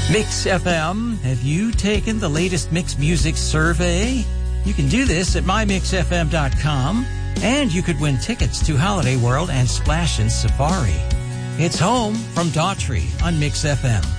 Mix FM, have you taken the latest Mix Music survey? You can do this at mymixfm.com, and you could win tickets to Holiday World and Splash in Safari. It's Home from Daughtry on Mix FM.